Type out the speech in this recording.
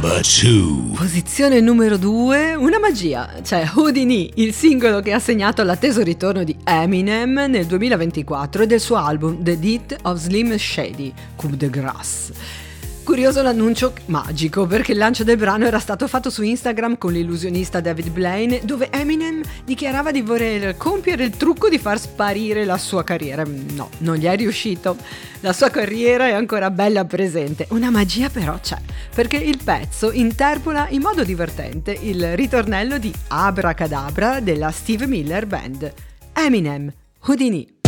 Number 2. Posizione numero 2, una magia, cioè Houdini, il singolo che ha segnato l'atteso ritorno di Eminem nel 2024 e del suo album The Death of Slim Shady, Coup de Grâce. Curioso l'annuncio magico, perché il lancio del brano era stato fatto su Instagram con l'illusionista David Blaine, dove Eminem dichiarava di voler compiere il trucco di far sparire la sua carriera. No, non gli è riuscito. La sua carriera è ancora bella presente. Una magia però c'è, perché il pezzo interpola in modo divertente il ritornello di Abracadabra della Steve Miller Band. Eminem, Houdini.